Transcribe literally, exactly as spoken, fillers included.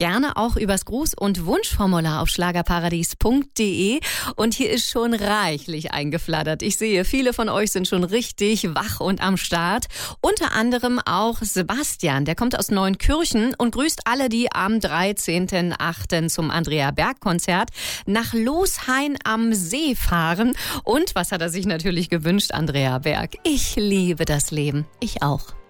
gerne auch übers Gruß- und Wunschformular auf schlagerparadies punkt de. Und hier ist schon reichlich eingeflattert. Ich sehe, viele von euch sind schon richtig wach und am Start. Unter anderem auch Sebastian, der kommt aus Neunkirchen und grüßt alle, die am dreizehnten achten zum Andrea Berg-Konzert nach Loshain am See fahren. Und was hat er sich natürlich gewünscht, Andrea Berg? Ich liebe das Leben. Ich auch.